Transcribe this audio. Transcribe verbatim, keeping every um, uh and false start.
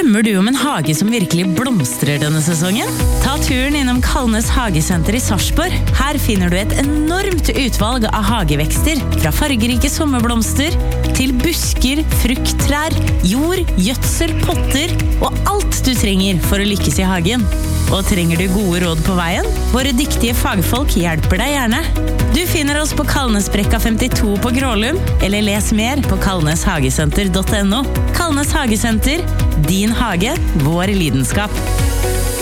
Drømmer du om en hage som virkelig blomstrer denne sesongen? Ta turen innom Kalnes Hagesenter i Sarpsborg. Her finner du et enormt utvalg av hagevekster, fra fargerike sommerblomster til busker, frukttrær, jord, gjødsel, potter og alt du trenger for å lykkes i hagen. Og trenger du gode råd på veien? Våre dyktige fagfolk hjelper deg gjerne. Du finner oss på Kalnesbrekka femtito på Grålum, eller les mer på kalneshagesenter punktum no. Kalnes Hagesenter, din hage, vår lidenskap.